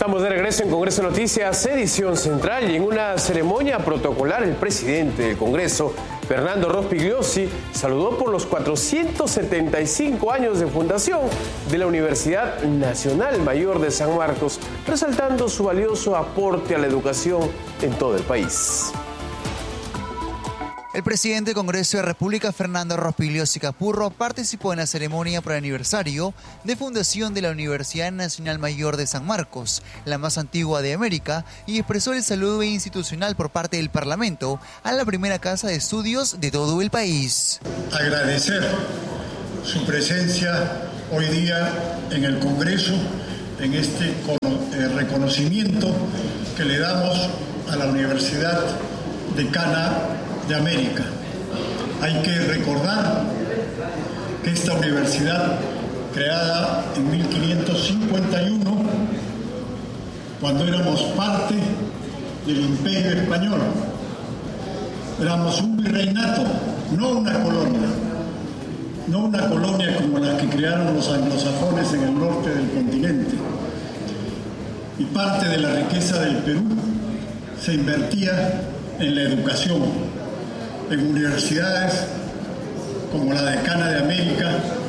Estamos de regreso en Congreso Noticias, edición central, y en una ceremonia protocolar el presidente del Congreso, Fernando Rospigliosi, saludó por los 475 años de fundación de la Universidad Nacional Mayor de San Marcos, resaltando su valioso aporte a la educación en todo el país. El presidente del Congreso de la República, Fernando Rospigliosi Capurro, participó en la ceremonia por el aniversario de fundación de la Universidad Nacional Mayor de San Marcos, la más antigua de América, y expresó el saludo institucional por parte del Parlamento a la primera casa de estudios de todo el país. Agradecer su presencia hoy día en el Congreso, en este reconocimiento que le damos a la Universidad Decana de América. Hay que recordar que esta universidad, creada en 1551, cuando éramos parte del Imperio Español, éramos un virreinato, no una colonia como la que crearon los anglosajones en el norte del continente. Y parte de la riqueza del Perú se invertía en la educación, en universidades como la Decana de América,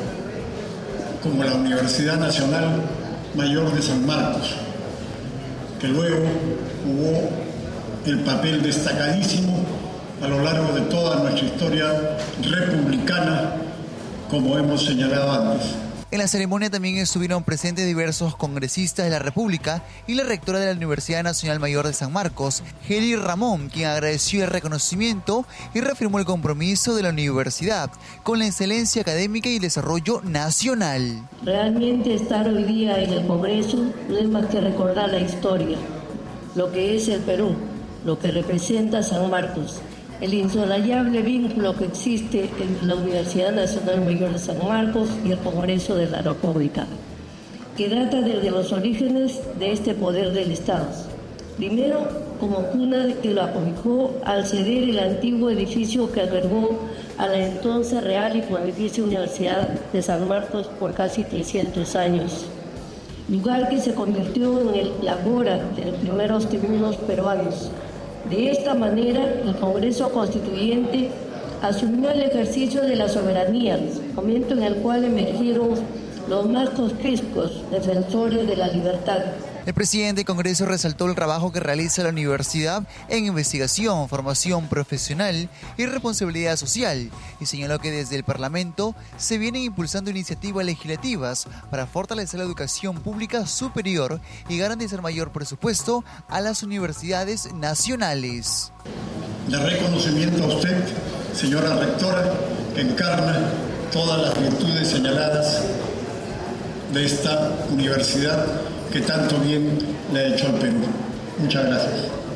como la Universidad Nacional Mayor de San Marcos, que luego jugó el papel destacadísimo a lo largo de toda nuestra historia republicana, como hemos señalado antes. En la ceremonia también estuvieron presentes diversos congresistas de la República y la rectora de la Universidad Nacional Mayor de San Marcos, Heli Ramón, quien agradeció el reconocimiento y reafirmó el compromiso de la universidad con la excelencia académica y el desarrollo nacional. Realmente estar hoy día en el Congreso no es más que recordar la historia, lo que es el Perú, lo que representa San Marcos, el insolayable vínculo que existe entre la Universidad Nacional Mayor de San Marcos y el Congreso de la República, que data desde los orígenes de este poder del Estado. Primero, como cuna que lo acobijó al ceder el antiguo edificio que albergó a la entonces Real y Pontificia Universidad de San Marcos por casi 300 años, lugar que se convirtió en el agora de los primeros tribunos peruanos. De esta manera, el Congreso Constituyente asumió el ejercicio de la soberanía, momento en el cual emergieron los más conspicuos defensores de la libertad. El presidente del Congreso resaltó el trabajo que realiza la universidad en investigación, formación profesional y responsabilidad social, y señaló que desde el Parlamento se vienen impulsando iniciativas legislativas para fortalecer la educación pública superior y garantizar mayor presupuesto a las universidades nacionales. De reconocimiento a usted, señora rectora, que encarna todas las virtudes señaladas de esta universidad que tanto bien le ha hecho al Perú. Muchas gracias.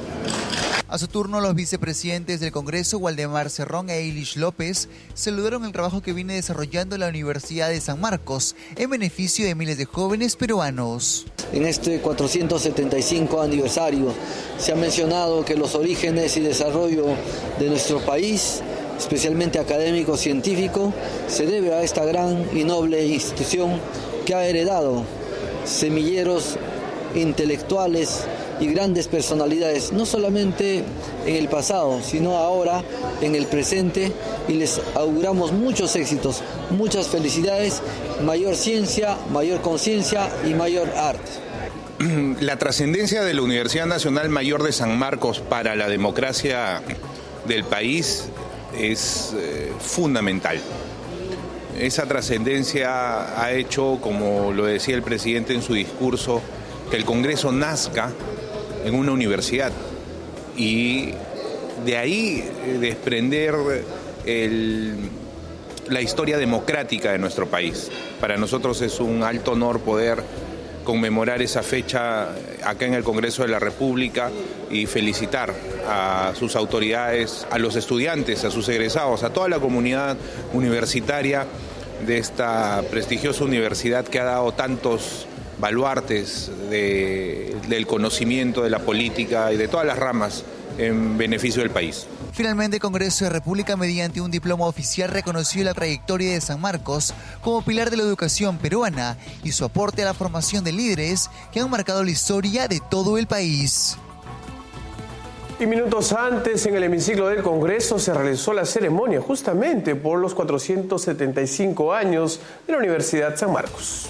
A su turno, los vicepresidentes del Congreso, Waldemar Cerrón e Eilish López, saludaron el trabajo que viene desarrollando la Universidad de San Marcos en beneficio de miles de jóvenes peruanos. En este 475 aniversario se ha mencionado que los orígenes y desarrollo de nuestro país, especialmente académico-científico, se debe a esta gran y noble institución que ha heredado semilleros intelectuales y grandes personalidades, no solamente en el pasado, sino ahora en el presente, y les auguramos muchos éxitos, muchas felicidades, mayor ciencia, mayor conciencia y mayor arte. La trascendencia de la Universidad Nacional Mayor de San Marcos para la democracia del país es fundamental. Esa trascendencia ha hecho, como lo decía el presidente en su discurso, que el Congreso nazca en una universidad y de ahí desprender la historia democrática de nuestro país. Para nosotros es un alto honor poder conmemorar esa fecha acá en el Congreso de la República y felicitar a sus autoridades, a los estudiantes, a sus egresados, a toda la comunidad universitaria de esta prestigiosa universidad que ha dado tantos baluartes del conocimiento, de la política y de todas las ramas en beneficio del país. Finalmente, el Congreso de la República, mediante un diploma oficial, reconoció la trayectoria de San Marcos como pilar de la educación peruana y su aporte a la formación de líderes que han marcado la historia de todo el país. Y minutos antes, en el hemiciclo del Congreso, se realizó la ceremonia justamente por los 475 años de la Universidad San Marcos.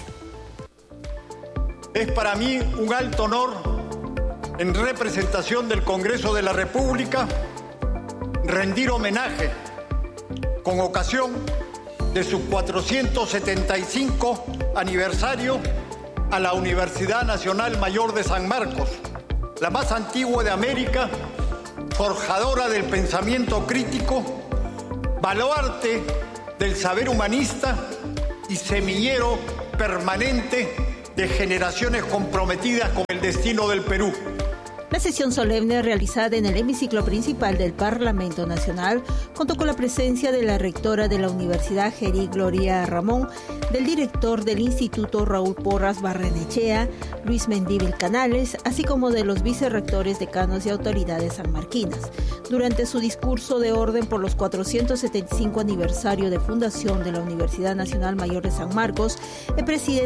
Es para mí un alto honor, en representación del Congreso de la República, rendir homenaje con ocasión de su 475 aniversario a la Universidad Nacional Mayor de San Marcos, la más antigua de América, forjadora del pensamiento crítico, baluarte del saber humanista y semillero permanente de generaciones comprometidas con el destino del Perú. La sesión solemne realizada en el hemiciclo principal del Parlamento Nacional contó con la presencia de la rectora de la Universidad Gery Gloria Ramón, del director del Instituto Raúl Porras Barrenechea, Luis Mendívil Canales, así como de los vicerrectores, decanos y autoridades sanmarquinas. Durante su discurso de orden por los 475 aniversario de fundación de la Universidad Nacional Mayor de San Marcos, el presidente